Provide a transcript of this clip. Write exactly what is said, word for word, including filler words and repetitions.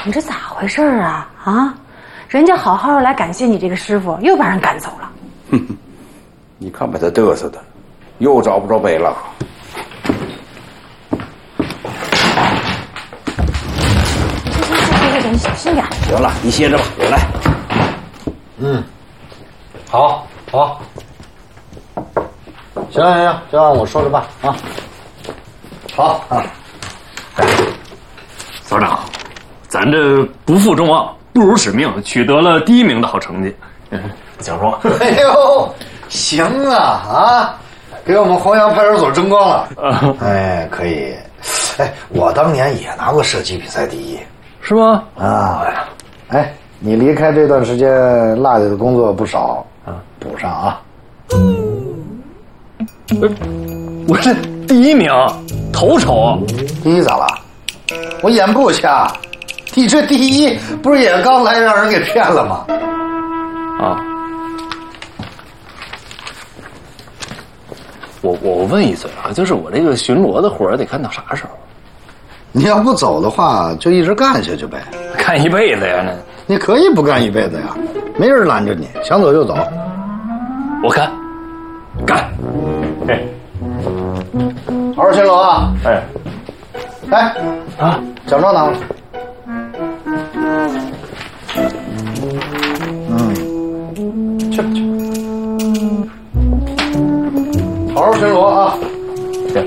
你这咋回事啊？啊，人家好好来感谢你这个师傅，又把人赶走了。 哼哼，你看把他嘚瑟的，又找不着北了。 这个人小心点。 行了，你歇着吧，我来。 嗯，好，好。行行行，就按我说的办啊。好啊。 所长，咱这不负众望，不辱使命，取得了第一名的好成绩。嗯，请说。 哎呦，行啊啊，给我们黄杨派出所争光了。啊、哎，可以。哎，我当年也拿过射击比赛第一， 是吗？ 啊，哎，你离开这段时间落下的工作不少啊，补上啊。 我这第一名，头筹。 第一咋了？我眼不瞎，你这第一不是也刚来让人给骗了吗？ 啊！我我问一嘴啊，就是我这个巡逻的活儿得干到啥时候？ 你要不走的话，就一直干下去呗。 干一辈子呀？那你可以不干一辈子呀，没人拦着你，想走就走。 我干，干。哎， 好好巡逻啊！ 哎， 来啊，奖状拿过来。嗯，去去，好好巡逻啊！